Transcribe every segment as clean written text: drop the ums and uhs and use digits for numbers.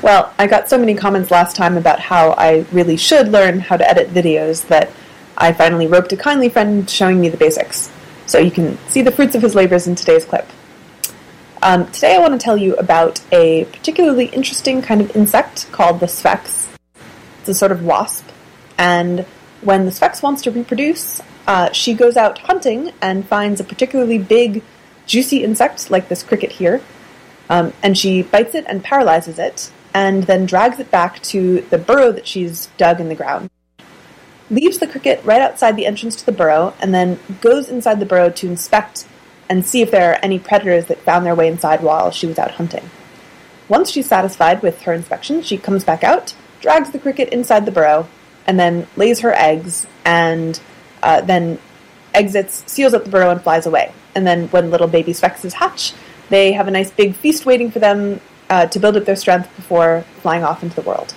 Well, I got so many comments last time about how I really should learn how to edit videos that I finally roped a kindly friend showing me the basics. So you can see the fruits of his labors in today's clip. Today I want to tell you about a particularly interesting kind of insect called the sphex. It's a sort of wasp, and when the sphex wants to reproduce, she goes out hunting and finds a particularly big, juicy insect like this cricket here, and she bites it and paralyzes it, and then drags it back to the burrow that she's dug in the ground. Leaves the cricket right outside the entrance to the burrow, and then goes inside the burrow to inspect and see if there are any predators that found their way inside while she was out hunting. Once she's satisfied with her inspection, she comes back out, drags the cricket inside the burrow, and then lays her eggs, and then exits, seals up the burrow, and flies away. And then when little baby sphex hatch, they have a nice big feast waiting for them to build up their strength before flying off into the world.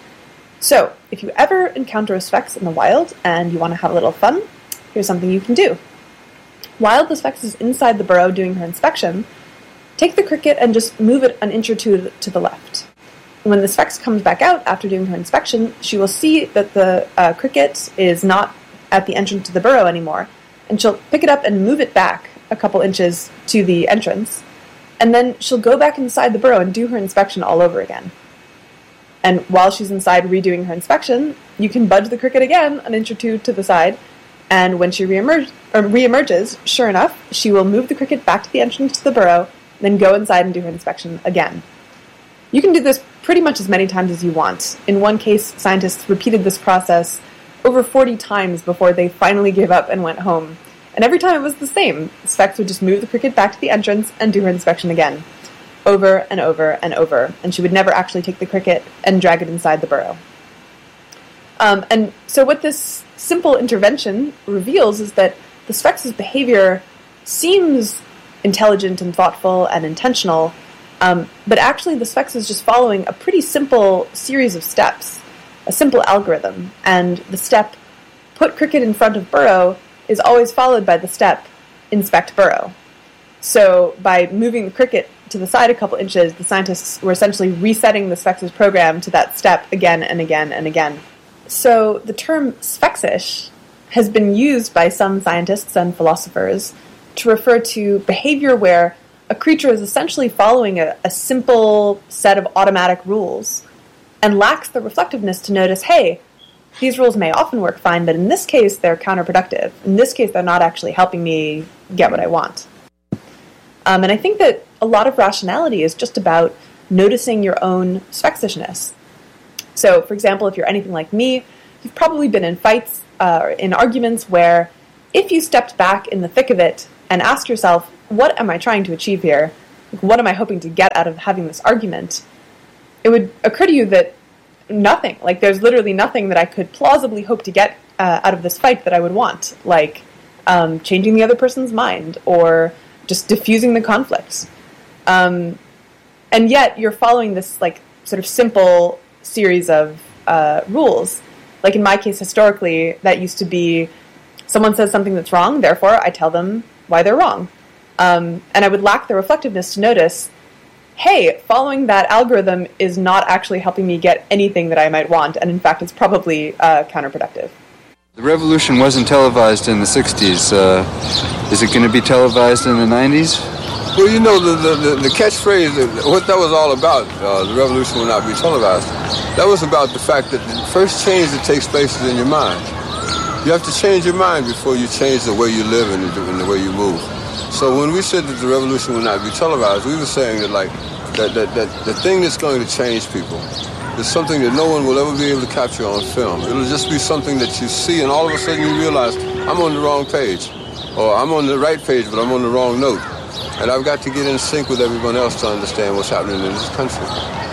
So, if you ever encounter a sphex in the wild and you want to have a little fun, here's something you can do. While the sphex is inside the burrow doing her inspection, take the cricket and just move it an inch or two to the left. When the sphex comes back out after doing her inspection, she will see that the cricket is not at the entrance to the burrow anymore, and she'll pick it up and move it back a couple inches to the entrance, and then she'll go back inside the burrow and do her inspection all over again. And while she's inside redoing her inspection, you can budge the cricket again an inch or two to the side, and when she reemerges, sure enough, she will move the cricket back to the entrance to the burrow, then go inside and do her inspection again. You can do this pretty much as many times as you want. In one case, scientists repeated this process over 40 times before they finally gave up and went home. And every time it was the same. Sphex would just move the cricket back to the entrance and do her inspection again. Over and over and over. And she would never actually take the cricket and drag it inside the burrow. And so what this simple intervention reveals is that the Sphex's behavior seems intelligent and thoughtful and intentional, but actually the Sphex is just following a pretty simple series of steps, a simple algorithm, and the step put cricket in front of burrow is always followed by the step inspect burrow. So by moving the cricket to the side a couple inches, the scientists were essentially resetting the Sphex's program to that step again and again and again. So the term Sphexish has been used by some scientists and philosophers to refer to behavior where a creature is essentially following a simple set of automatic rules and lacks the reflectiveness to notice, hey, these rules may often work fine, but in this case, they're counterproductive. In this case, they're not actually helping me get what I want. And I think that a lot of rationality is just about noticing your own Sphexishness. So, for example, if you're anything like me, you've probably been in fights, in arguments where if you stepped back in the thick of it and asked yourself, what am I trying to achieve here? What am I hoping to get out of having this argument? It would occur to you that nothing, like there's literally nothing that I could plausibly hope to get out of this fight that I would want, like changing the other person's mind or just diffusing the conflict. And yet you're following this like sort of simple series of rules. Like in my case, historically, that used to be someone says something that's wrong, therefore I tell them why they're wrong. And I would lack the reflectiveness to notice, hey, following that algorithm is not actually helping me get anything that I might want, and in fact it's probably counterproductive. The revolution wasn't televised in the 60s. Is it going to be televised in the 90s? Well, you know, the catchphrase, what that was all about, the revolution will not be televised, that was about the fact that the first change that takes place is in your mind. You have to change your mind before you change the way you live and the way you move. So when we said that the revolution will not be televised, we were saying that that the thing that's going to change people is something that no one will ever be able to capture on film. It'll just be something that you see and all of a sudden you realize, I'm on the wrong page. Or I'm on the right page, but I'm on the wrong note. And I've got to get in sync with everyone else to understand what's happening in this country.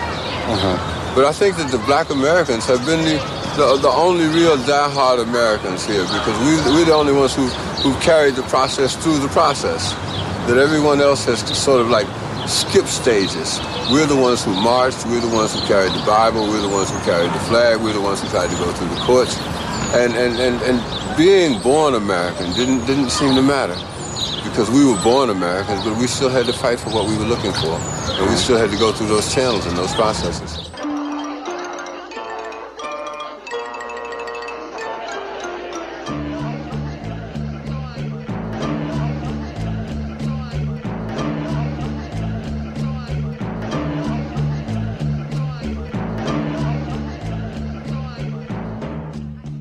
But I think that the black Americans have been the only real die-hard Americans here, because we're the only ones who've carried the process through the process. That everyone else has sort of like skipped stages. We're the ones who marched, we're the ones who carried the Bible, we're the ones who carried the flag, we're the ones who tried to go through the courts. And being born American didn't seem to matter, because we were born Americans, but we still had to fight for what we were looking for. And we still had to go through those channels and those processes.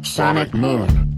Sonic Moon.